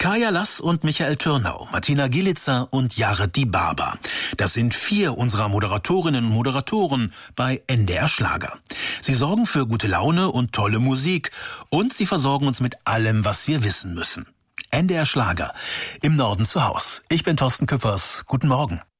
Kaya Lass und Michael Türnau, Martina Gielitzer und Jared Die Barber. Das sind 4 unserer Moderatorinnen und Moderatoren bei NDR Schlager. Sie sorgen für gute Laune und tolle Musik und sie versorgen uns mit allem, was wir wissen müssen. NDR Schlager, im Norden zu Haus. Ich bin Thorsten Küppers. Guten Morgen.